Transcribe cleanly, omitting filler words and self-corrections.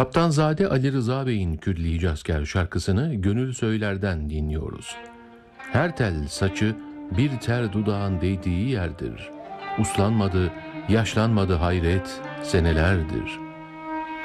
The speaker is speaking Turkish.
Kaptanzade Ali Rıza Bey'in Külli Hicazkar şarkısını Gönül Söyler'den dinliyoruz. Her tel saçı bir ter dudağın değdiği yerdir. Uslanmadı, yaşlanmadı hayret senelerdir.